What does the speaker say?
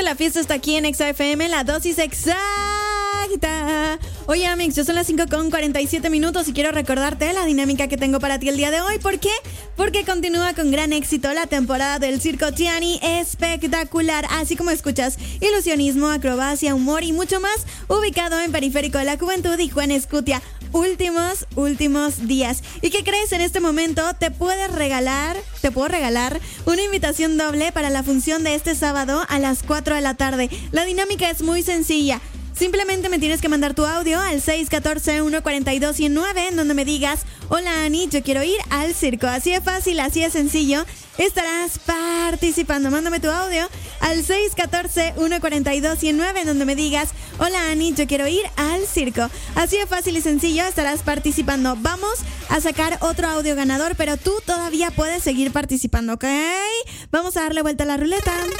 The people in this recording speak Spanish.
la fiesta está aquí en Exa FM, la dosis exacta. Oye, Amix, ya son las 5:47 y quiero recordarte la dinámica que tengo para ti el día de hoy. ¿Por qué? Porque continúa con gran éxito la temporada del Circo Tiani espectacular, así como escuchas, ilusionismo, acrobacia, humor y mucho más, ubicado en Periférico de la Juventud y Juan Escutia. Últimos días. ¿Y qué crees? En este momento te puedo regalar una invitación doble para la función de este sábado a las 4 de la tarde. La dinámica es muy sencilla. Simplemente me tienes que mandar tu audio al 614-142-109 en donde me digas: hola Ani, yo quiero ir al circo. Así de fácil, así de sencillo. Estarás participando. Mándame tu audio al 614-142-109 en donde me digas: hola Ani, yo quiero ir al circo. Así de fácil y sencillo estarás participando. Vamos a sacar otro audio ganador, pero tú todavía puedes seguir participando, ¿ok? Vamos a darle vuelta a la ruleta.